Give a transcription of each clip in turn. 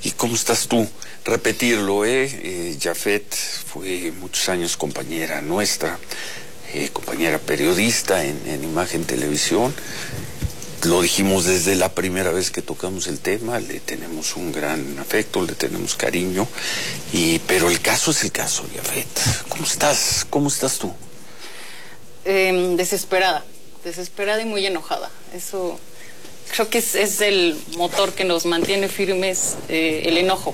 ¿Y cómo estás tú? Repetirlo, Jafet fue muchos años compañera nuestra, compañera periodista en Imagen Televisión. Lo dijimos desde la primera vez que tocamos el tema, le tenemos un gran afecto, le tenemos cariño, pero el caso es el caso, Jafet. ¿Cómo estás? ¿Cómo estás tú? Desesperada y muy enojada. Eso creo que es el motor que nos mantiene firmes, el enojo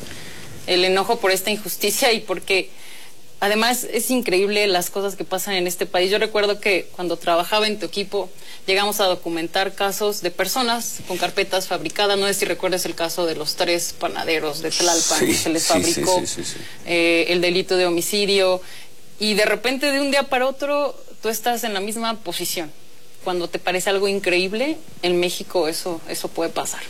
por esta injusticia y porque además es increíble las cosas que pasan en este país. Yo recuerdo que cuando trabajaba en tu equipo llegamos a documentar casos de personas con carpetas fabricadas. No sé si recuerdas el caso de los 3 panaderos de Tlalpan, que se les fabricó el delito de homicidio, y de repente de un día para otro tú estás en la misma posición. Cuando te parece algo increíble, en México eso puede pasar.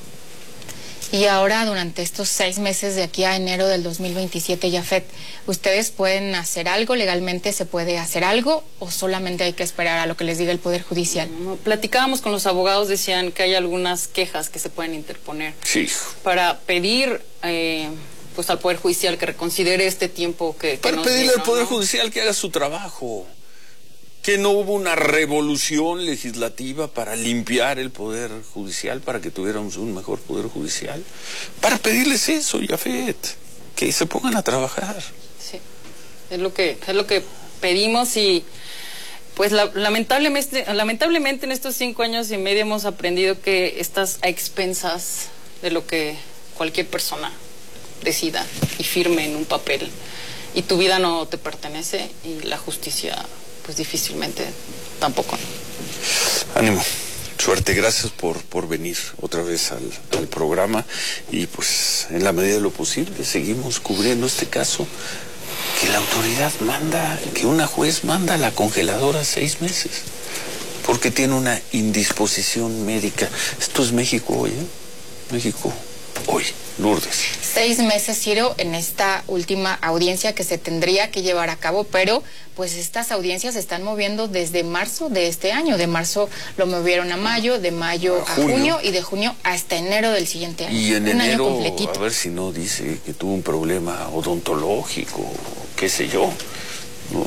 Y ahora, durante estos 6 meses de aquí a enero del 2027, Jafet, ¿ustedes pueden hacer algo? ¿Legalmente se puede hacer algo o solamente hay que esperar a lo que les diga el Poder Judicial? Platicábamos con los abogados, decían que hay algunas quejas que se pueden interponer para pedir pues al Poder Judicial que reconsidere este tiempo que para nos pedirle dieron, al Poder ¿no? Judicial que haga su trabajo. Que no hubo una revolución legislativa para limpiar el Poder Judicial, para que tuviéramos un mejor Poder Judicial. Para pedirles eso, Jafet, que se pongan a trabajar. Sí, es lo que pedimos y pues lamentablemente en estos 5 años y medio hemos aprendido que estás a expensas de lo que cualquier persona decida y firme en un papel. Y tu vida no te pertenece y la justicia pues difícilmente tampoco. Ánimo, suerte, gracias por venir otra vez al programa y pues en la medida de lo posible seguimos cubriendo este caso, que la autoridad manda, que una juez manda a la congeladora 6 meses porque tiene una indisposición médica. Esto es México hoy, México hoy, Lourdes. 6 meses, Ciro, en esta última audiencia que se tendría que llevar a cabo, pero pues estas audiencias se están moviendo desde marzo de este año. De marzo lo movieron a mayo, de mayo a junio y de junio hasta enero del siguiente año. Y en un enero, año completito. A ver si no dice que tuvo un problema odontológico, qué sé yo, ¿no?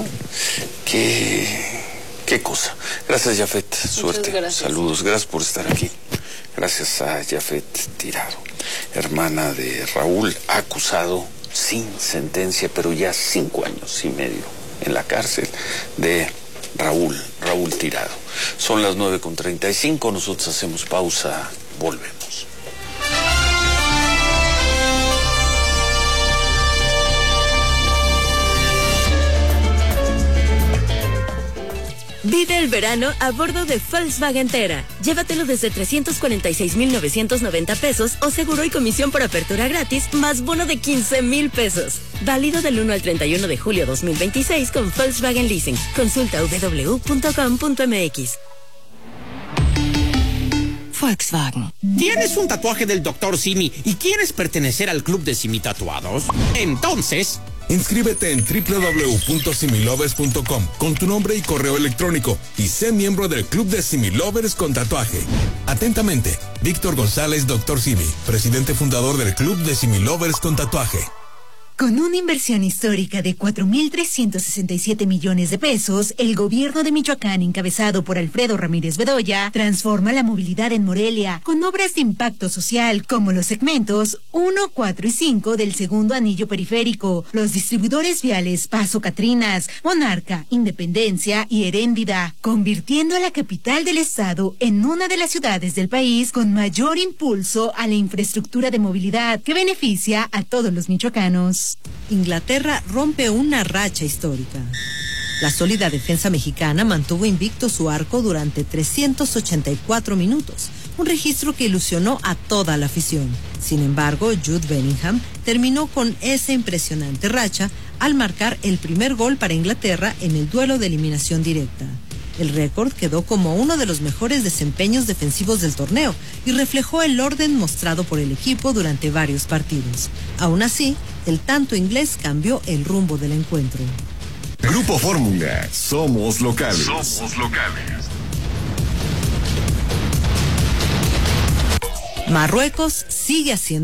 Qué cosa. Gracias, Jafet, suerte. Gracias. Saludos, gracias por estar aquí. Gracias a Jafet Tirado, hermana de Raúl, acusado sin sentencia, pero ya 5 años y medio en la cárcel de Raúl Tirado. Son las 9:35, nosotros hacemos pausa, volvemos. Vive el verano a bordo de Volkswagen Tera. Llévatelo desde 346,990 pesos o seguro y comisión por apertura gratis, más bono de 15,000 pesos. Válido del 1 al 31 de julio 2026 con Volkswagen Leasing. Consulta www.com.mx. Volkswagen. ¿Tienes un tatuaje del Dr. Simi y quieres pertenecer al club de Simi Tatuados? Entonces, inscríbete en www.similovers.com con tu nombre y correo electrónico y sé miembro del Club de Similovers con tatuaje. Atentamente, Víctor González, Dr. Simi, presidente fundador del Club de Similovers con tatuaje. Con una inversión histórica de 4,367 millones de pesos, el gobierno de Michoacán, encabezado por Alfredo Ramírez Bedoya, transforma la movilidad en Morelia con obras de impacto social como los segmentos 1, 4 y 5 del segundo anillo periférico, los distribuidores viales Paso Catrinas, Monarca, Independencia y Heréndida, convirtiendo a la capital del estado en una de las ciudades del país con mayor impulso a la infraestructura de movilidad que beneficia a todos los michoacanos. Inglaterra rompe una racha histórica. La sólida defensa mexicana mantuvo invicto su arco durante 384 minutos, un registro que ilusionó a toda la afición. Sin embargo, Jude Bellingham terminó con esa impresionante racha al marcar el primer gol para Inglaterra en el duelo de eliminación directa. El récord quedó como uno de los mejores desempeños defensivos del torneo y reflejó el orden mostrado por el equipo durante varios partidos. Aún así, el tanto inglés cambió el rumbo del encuentro. Grupo Fórmula, somos locales. Marruecos sigue haciendo